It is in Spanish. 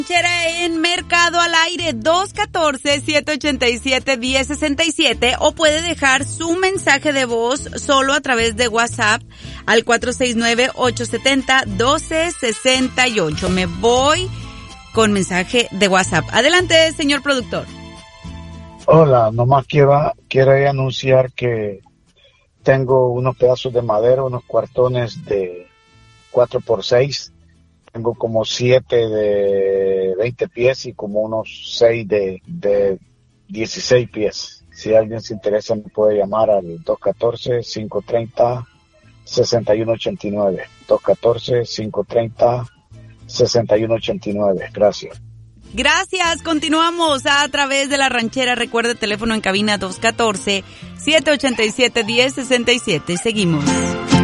En Mercado al Aire, 214-787-1067, o puede dejar su mensaje de voz solo a través de WhatsApp al 469-870-1268. Me voy con mensaje de WhatsApp. Adelante, señor productor. Hola, nomás quiero anunciar que tengo unos pedazos de madera, unos cuartones de 4x6. Tengo como 7 de 20 pies y como unos 6 de 16 pies. Si alguien se interesa me puede llamar al 214-530-6189. 214-530-6189. Gracias. Gracias, continuamos a través de La Ranchera. Recuerde, teléfono en cabina 214-787-1067. Seguimos.